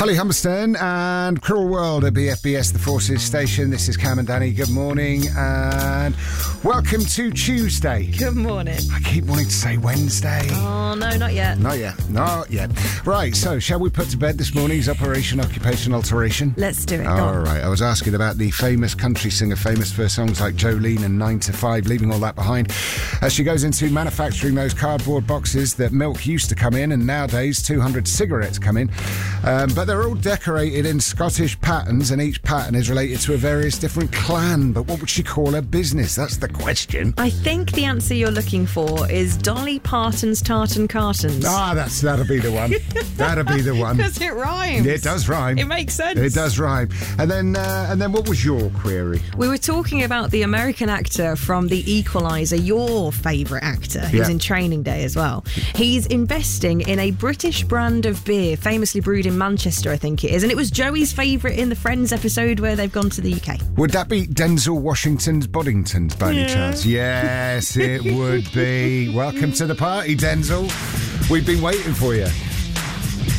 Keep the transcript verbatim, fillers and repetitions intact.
Holly Humberston and Cruel World at B F B S, the Forces Station. This is Cam and Danny. Good morning and welcome to Tuesday. Good morning. I keep wanting to say Wednesday. Oh, no, not yet. Not yet. Not yet. Right, so shall we put to bed this morning's Operation Occupation Alteration? Let's do it. All right. I was asking about the famous country singer, famous for songs like Jolene and nine to five, leaving all that behind, as she goes into manufacturing those cardboard boxes that milk used to come in, and nowadays two hundred cigarettes come in. Um, but they're all decorated in Scottish patterns, and each pattern is related to a various different clan. But what would she call her business? That's the question. I think the answer you're looking for is Dolly Parton's Tartan Cartons. Ah, that's that'll be the one. That'll be the one. Because it rhymes. It does rhyme. It makes sense. It does rhyme. And then, uh, and then, what was your query? We were talking about the American actor from The Equalizer, your favourite actor, who's Yeah. in Training Day as well. He's investing in a British brand of beer, famously brewed in Manchester, I think it is. And it was Joey's favourite in the Friends episode where they've gone to the U K. Would that be Denzel Washington's Boddington's by any Yeah. chance? Yes, it would be. Welcome to the party, Denzel. We've been waiting for you.